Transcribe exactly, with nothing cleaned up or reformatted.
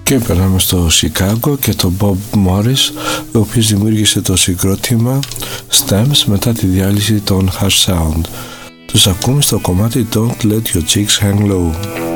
Και περνάμε στο Σικάγκο και τον Bob Morris, ο οποίος δημιούργησε το συγκρότημα Stems μετά τη διάλυση των Harsh Sound. Τους ακούμε στο κομμάτι Don't Let Your Chicks Hang Low.